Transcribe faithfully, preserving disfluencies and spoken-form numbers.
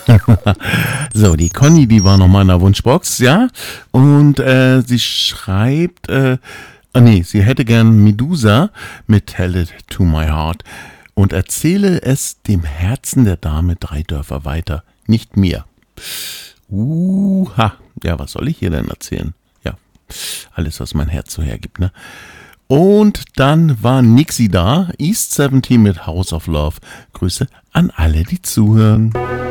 So, die Conny, die war nochmal in der Wunschbox, ja. Und äh, sie schreibt, äh, ah, nee, sie hätte gern Medusa mit Tell It to My Heart und erzähle es dem Herzen der Dame drei Dörfer weiter, nicht mir. Uha, ja, was soll ich hier denn erzählen? Ja, alles, was mein Herz so hergibt, ne? Und dann war Nixie da, East siebzehn mit House of Love. Grüße an alle, die zuhören.